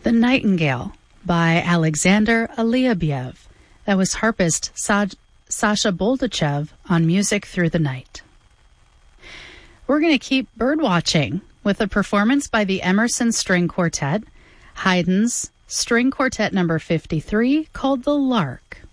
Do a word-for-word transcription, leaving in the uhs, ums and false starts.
The Nightingale by Alexander Aliabiev. That was harpist Sa- Sasha Boldachev on Music Through the Night. We're going to keep birdwatching with a performance by the Emerson String Quartet, Haydn's String Quartet number fifty-three, called The Lark.